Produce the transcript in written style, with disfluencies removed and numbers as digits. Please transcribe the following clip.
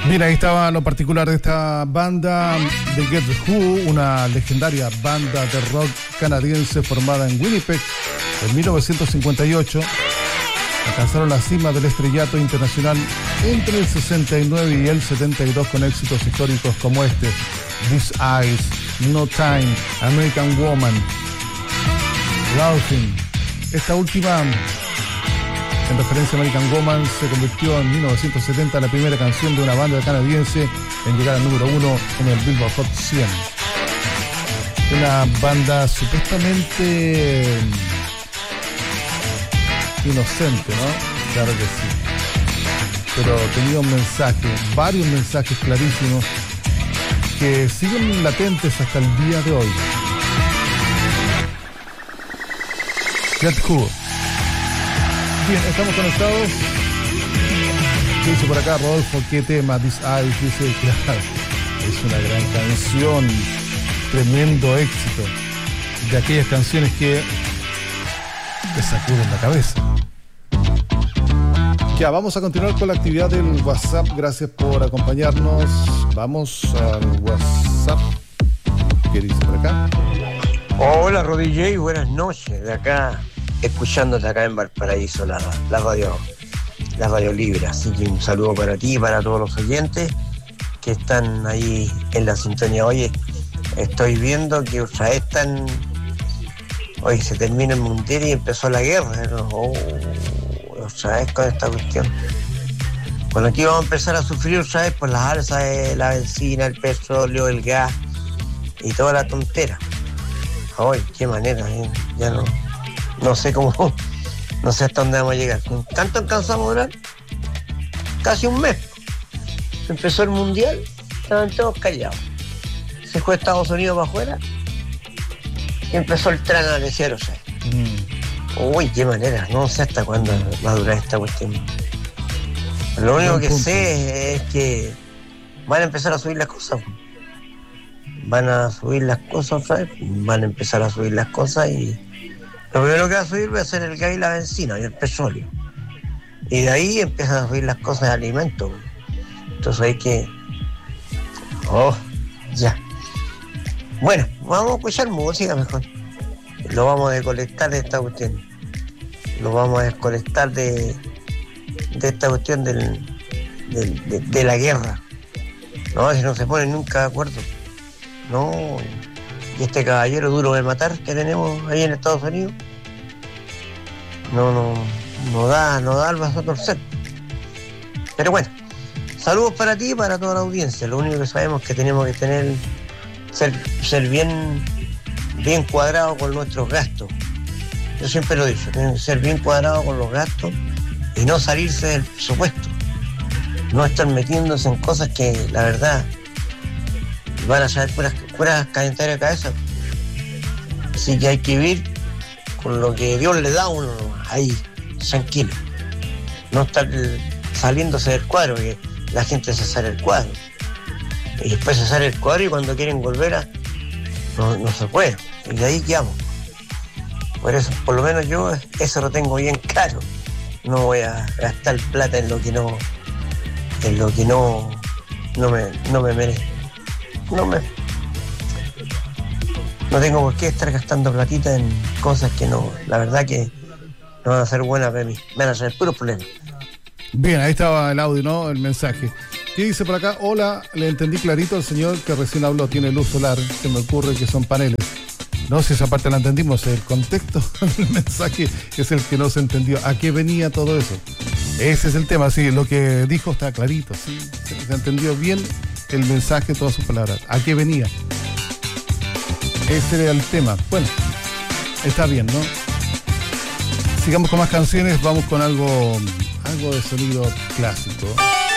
Mira, ahí estaba lo particular de esta banda de Get Who, una legendaria banda de rock canadiense formada en Winnipeg en 1958. Alcanzaron la cima del estrellato internacional entre el 69 y el 72 con éxitos históricos como este: These Eyes, No Time, American Woman, Laughing. Esta última, en referencia a American Woman, se convirtió en 1970 en la primera canción de una banda canadiense en llegar al número 1 en el Billboard Hot 100. Una banda supuestamente inocente, ¿no? Claro que sí. Pero tenía un mensaje, varios mensajes clarísimos que siguen latentes hasta el día de hoy. Get Who. Bien, estamos conectados. Dice por acá Rodolfo, ¿qué tema? This Eyes, dice, claro, es una gran canción, tremendo éxito, de aquellas canciones que te sacuden la cabeza. Ya, vamos a continuar con la actividad del WhatsApp. Gracias por acompañarnos. Vamos al WhatsApp. ¿Qué dice por acá? Hola, Rodille, buenas noches. De acá, escuchándote acá en Valparaíso, la radio libre. Así que un saludo para ti y para todos los oyentes que están ahí en la sintonía. Oye, estoy viendo que otra vez están... Hoy se termina el mundial y empezó la guerra, ¿no? Otra vez con esta cuestión. Bueno, aquí vamos a empezar a sufrir otra vez por las alzas de la benzina, el petróleo, el gas y toda la tontera. Ay, qué manera, ya no sé cómo, no sé hasta dónde vamos a llegar. ¿Cuánto alcanzamos a durar? Casi un mes. Empezó el mundial, estaban todos callados. Se fue Estados Unidos para afuera y empezó el tran a desear, o sea. Uy, qué manera, no sé hasta cuándo va a durar esta cuestión. Lo único que sé es que van a empezar a subir las cosas. Van a subir las cosas, ¿sabes? Van a empezar a subir las cosas y lo primero que va a subir va a ser el gas y la benzina y el petróleo. Y de ahí empiezan a subir las cosas de alimentos. Entonces hay que... ya. Bueno, vamos a escuchar música mejor. Lo vamos a desconectar de esta cuestión. Lo vamos a desconectar de esta cuestión de la guerra. No, si no se ponen nunca de acuerdo. No, y este caballero duro de matar que tenemos ahí en Estados Unidos no da el brazo a torcer. Pero bueno, saludos para ti y para toda la audiencia. Lo único que sabemos es que tenemos que ser bien cuadrados con nuestros gastos. Yo siempre lo he dicho, tienen que ser bien cuadrados con los gastos y no salirse del presupuesto. No estar metiéndose en cosas que la verdad van a ser puras calentaderas de cabeza. Así que hay que vivir con lo que Dios le da a uno, ahí, tranquilo. No estar saliéndose del cuadro, que la gente se sale del cuadro. Y después se sale el cuadro y cuando quieren volver no se puede. Y de ahí quedamos. Por eso, por lo menos yo eso lo tengo bien claro. No voy a gastar plata en lo que no me merece. No tengo por qué estar gastando platita en cosas que no, la verdad que no van a ser buenas para mí, van a ser puros problemas. Bien, ahí estaba el audio, ¿no? El mensaje. ¿Qué dice por acá? Hola, le entendí clarito al señor que recién habló, tiene luz solar, se me ocurre que son paneles. No, si esa parte la entendimos, el contexto del mensaje es el que no se entendió. ¿A qué venía todo eso? Ese es el tema, sí, lo que dijo está clarito, sí, se entendió bien el mensaje, todas sus palabras. ¿A qué venía? Ese era el tema. Bueno, está bien, ¿no? Sigamos con más canciones, vamos con algo de sonido clásico.